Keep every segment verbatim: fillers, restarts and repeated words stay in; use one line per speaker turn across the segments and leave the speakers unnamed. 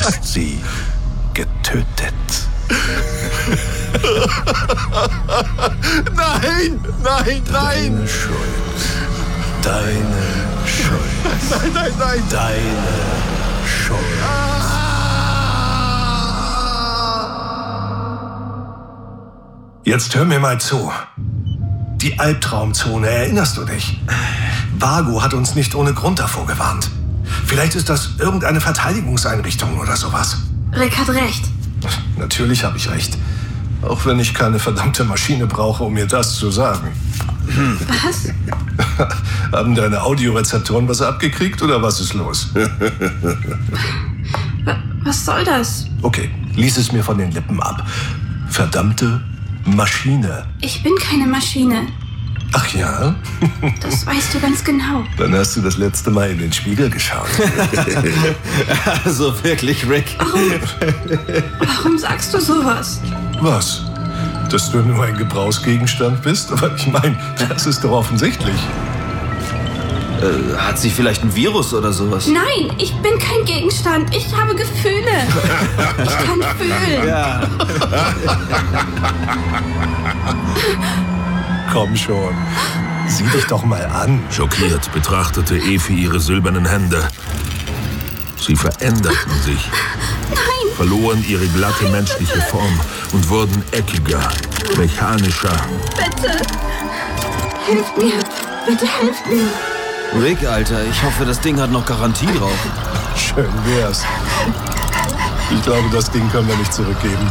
hast sie getötet.
Nein, nein, nein!
Deine Schuld. Deine Schuld.
Nein, nein, nein!
Deine Schuld. Jetzt hör mir mal zu. Die Albtraumzone, erinnerst du dich? Vago hat uns nicht ohne Grund davor gewarnt. Vielleicht ist das irgendeine Verteidigungseinrichtung oder sowas.
Rick hat recht.
Natürlich habe ich recht. Auch wenn ich keine verdammte Maschine brauche, um mir das zu sagen.
Was?
Haben deine Audiorezeptoren was abgekriegt oder was ist los?
Was soll das?
Okay, lies es mir von den Lippen ab. Verdammte Maschine.
Ich bin keine Maschine.
Ach ja?
Das weißt du ganz genau.
Dann hast du das letzte Mal in den Spiegel geschaut.
Also wirklich, Rick.
Warum? Warum sagst du sowas?
Was? Dass du nur ein Gebrauchsgegenstand bist? Aber ich meine, das ist doch offensichtlich.
Äh, hat sie vielleicht ein Virus oder sowas?
Nein, ich bin kein Gegenstand. Ich habe Gefühle. Ich kann fühlen.
Ja.
Komm schon. Sieh dich doch mal an.
Schockiert betrachtete Efi ihre silbernen Hände. Sie veränderten sich,
Nein.
verloren ihre glatte menschliche Form und wurden eckiger, mechanischer.
Bitte. Hilft mir. Bitte helft mir.
Rick, Alter, ich hoffe, das Ding hat noch Garantie drauf.
Schön wär's. Ich glaube, das Ding können wir nicht zurückgeben.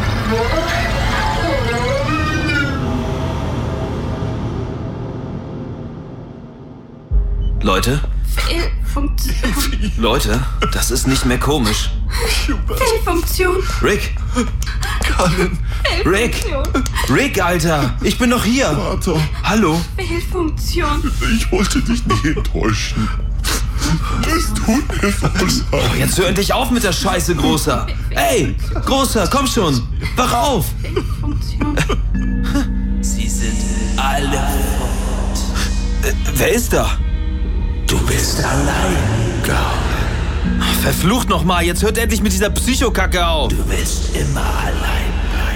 Leute?
Fehlfunktion.
Leute, das ist nicht mehr komisch.
Fehlfunktion.
Rick!
Colin.
Rick! Rick, Alter! Ich bin noch hier!
Vater,
Hallo?
Fehlfunktion.
ich wollte dich nicht enttäuschen. Es tut mir so leid.
Oh, jetzt hör endlich auf mit der Scheiße, Großer! Ey! Großer, komm schon! Wach auf!
Fehlfunktion.
Sie sind alle fort. Äh, wer ist da?
Du bist allein, Colin.
Verflucht nochmal, jetzt hört endlich mit dieser Psychokacke auf!
Du wirst immer allein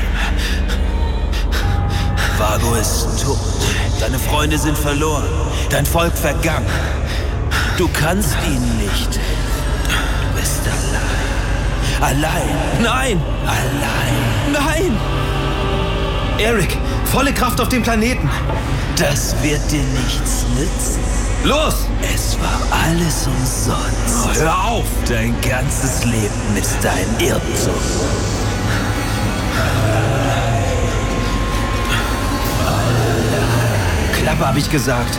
bleiben.
Vago ist tot. Deine Freunde sind verloren. Dein Volk vergangen. Du kannst ihnen nicht helfen.
Du bist allein.
Allein. Nein!
Allein.
Nein! Eric, volle Kraft auf dem Planeten.
Das wird dir nichts nützen.
Los!
Es war alles umsonst.
Oh, hör auf!
Dein ganzes Leben ist ein Irrtum.
Klappe, hab ich gesagt.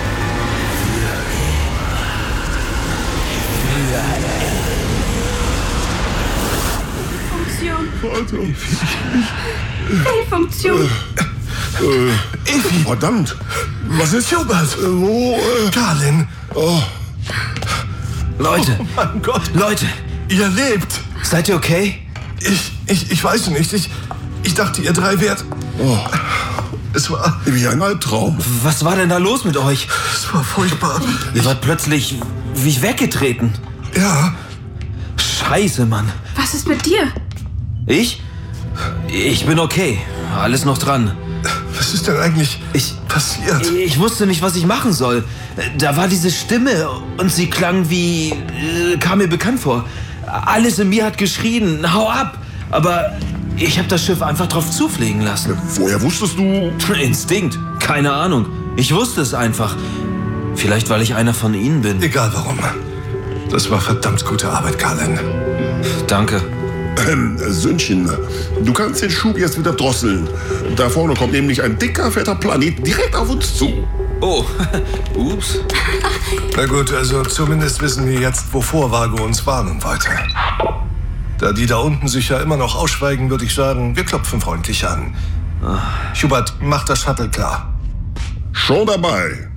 Fehlfunktion. Fehlfunktion.
Äh, Efi. Verdammt. Was ist Hubert? Äh, wo? Äh,
Colin.
oh.
Leute,
Oh mein Gott.
Leute,
Ihr lebt.
seid ihr okay?
Ich, ich, ich weiß nicht. Ich, ich dachte, ihr drei wärt...
Oh.
Es war...
Wie ein Albtraum.
Was war denn da los mit euch?
Es war furchtbar.
Ihr wart plötzlich wie weggetreten.
Ja.
Scheiße, Mann.
Was ist mit dir?
Ich? Ich bin okay. Alles noch dran.
Was ist denn eigentlich
Ich...
passiert?
Ich wusste nicht, was ich machen soll. Da war diese Stimme und sie klang wie... äh, kam mir bekannt vor. Alles in mir hat geschrien, hau ab. Aber ich habe das Schiff einfach drauf zufliegen lassen.
Woher wusstest du?
Instinkt, keine Ahnung. Ich wusste es einfach. Vielleicht, weil ich einer von ihnen bin.
Egal warum. Das war verdammt gute Arbeit, Colin.
Danke.
Ähm, Söhnchen, du kannst den Schub jetzt wieder drosseln. Da vorne kommt nämlich ein dicker, fetter Planet direkt auf uns zu.
Oh, ups.
Na gut, also zumindest wissen wir jetzt, wovor Vago uns warnen wollte. Da die da unten sich ja immer noch ausschweigen, würde ich sagen, wir klopfen freundlich an. Hubert, mach das Shuttle klar.
Schon dabei.